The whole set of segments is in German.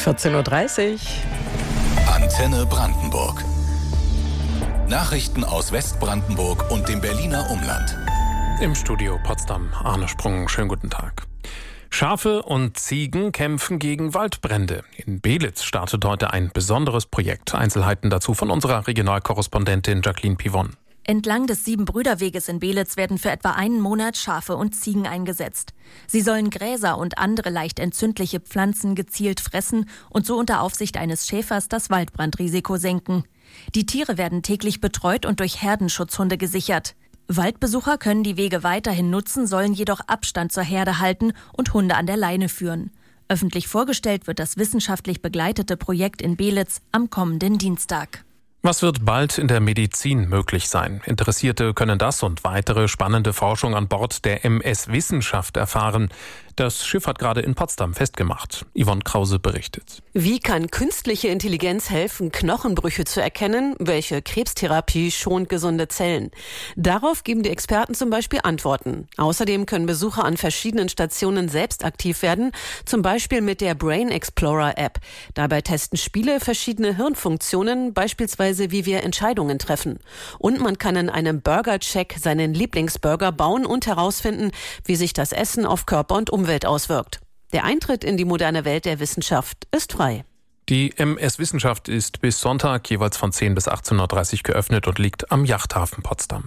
14:30 Uhr. Antenne Brandenburg. Nachrichten aus Westbrandenburg und dem Berliner Umland. Im Studio Potsdam, Arne Sprung, schönen guten Tag. Schafe und Ziegen kämpfen gegen Waldbrände. In Beelitz startet heute ein besonderes Projekt. Einzelheiten dazu von unserer Regionalkorrespondentin Jacqueline Pivon. Entlang des Siebenbrüderweges in Beelitz werden für etwa einen Monat Schafe und Ziegen eingesetzt. Sie sollen Gräser und andere leicht entzündliche Pflanzen gezielt fressen und so unter Aufsicht eines Schäfers das Waldbrandrisiko senken. Die Tiere werden täglich betreut und durch Herdenschutzhunde gesichert. Waldbesucher können die Wege weiterhin nutzen, sollen jedoch Abstand zur Herde halten und Hunde an der Leine führen. Öffentlich vorgestellt wird das wissenschaftlich begleitete Projekt in Beelitz am kommenden Dienstag. Was wird bald in der Medizin möglich sein? Interessierte können das und weitere spannende Forschung an Bord der MS Wissenschaft erfahren. Das Schiff hat gerade in Potsdam festgemacht. Yvonne Krause berichtet. Wie kann künstliche Intelligenz helfen, Knochenbrüche zu erkennen? Welche Krebstherapie schont gesunde Zellen? Darauf geben die Experten zum Beispiel Antworten. Außerdem können Besucher an verschiedenen Stationen selbst aktiv werden, zum Beispiel mit der Brain Explorer App. Dabei testen Spiele verschiedene Hirnfunktionen, beispielsweise wie wir Entscheidungen treffen. Und man kann in einem Burger-Check seinen Lieblingsburger bauen und herausfinden, wie sich das Essen auf Körper und Umwelt auswirkt. Der Eintritt in die moderne Welt der Wissenschaft ist frei. Die MS Wissenschaft ist bis Sonntag jeweils von 10 bis 18:30 Uhr geöffnet und liegt am Yachthafen Potsdam.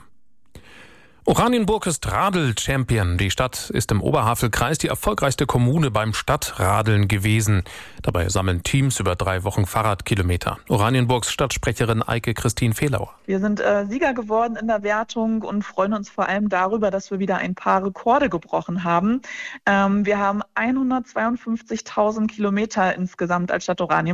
Oranienburg ist Radl-Champion. Die Stadt ist im Oberhavelkreis die erfolgreichste Kommune beim Stadtradeln gewesen. Dabei sammeln Teams über 3 Wochen Fahrradkilometer. Oranienburgs Stadtsprecherin Eike Christine Fehlauer. Wir sind Sieger geworden in der Wertung und freuen uns vor allem darüber, dass wir wieder ein paar Rekorde gebrochen haben. Wir haben 152.000 Kilometer insgesamt als Stadt Oranienburg